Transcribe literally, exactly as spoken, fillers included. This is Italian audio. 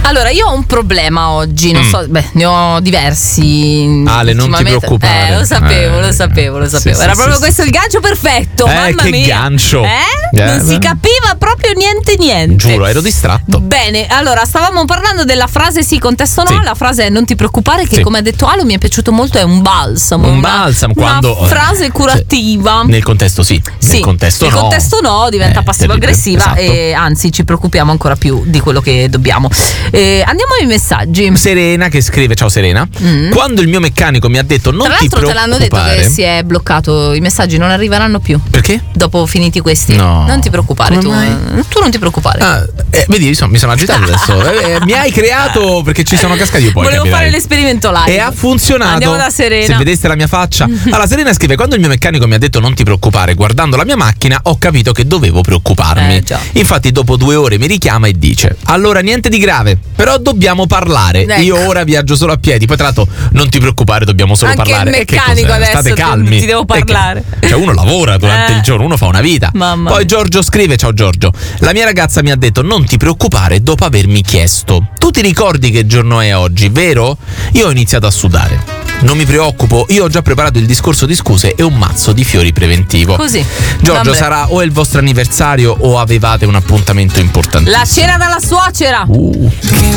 Allora, io ho un problema oggi, non Mm. so, beh, ne ho diversi. Ale, non ti ultimamente. preoccupare. Eh, lo sapevo, Eh, lo sapevo, lo sapevo. sì, Era sì, proprio sì, questo sì. il gancio perfetto, Eh, mamma che mia. gancio. Eh? Eh, non si beh. capiva proprio niente niente. Giuro, ero distratto. Bene, allora stavamo parlando della frase sì, contesto no. Sì. La frase è non ti preoccupare, che Sì. come ha detto Ale mi è piaciuto molto, è un balsamo. Un una, balsamo, una quando- frase curativa. Nel contesto sì, Sì, nel contesto nel no. contesto no, diventa Eh, passivo-aggressiva terribile, esatto. e anzi ci preoccupiamo ancora più di quello che dobbiamo. Eh, andiamo ai messaggi. Serena che scrive: ciao Serena, Mm. quando il mio meccanico mi ha detto non Tra ti l'altro te l'hanno detto preoccupare. che si è bloccato, i messaggi non arriveranno più Perché? dopo finiti questi. No. Non ti preoccupare, Come tu, mai? tu non ti preoccupare. Ah, eh, vedi, io sono- mi sono agitato adesso. Eh, eh, mi hai creato perché ci sono cascati poi. Volevo capirai. fare l'esperimento live. E ha funzionato. Andiamo da Serena. Se vedeste la mia faccia. Allora, Serena scrive: quando il mio meccanico mi ha detto non ti preoccupare, guardando la mia macchina, ho capito che dovevo preoccuparmi. Eh, già. Infatti, dopo due ore mi richiama e dice: allora, niente di grave, però dobbiamo parlare. Ecco. Io ora viaggio solo a piedi. Poi, tra l'altro, non ti preoccupare, dobbiamo solo Anche il parlare. E che meccanico cos'è? adesso State ti- calmi. ti devo E che- parlare. Cioè, uno lavora durante Eh. il giorno, uno fa una vita. Mamma Poi mia. Giorgio scrive: ciao Giorgio, la mia ragazza mi ha detto non ti preoccupare dopo avermi chiesto: tu ti ricordi che giorno è oggi, vero? Io ho iniziato a sudare. Non mi preoccupo, io ho già preparato il discorso di scuse e un mazzo di fiori preventivo. Così. Giorgio, Vabbè. sarà o è il vostro anniversario o avevate un appuntamento importante. La cena dalla suocera. Uh.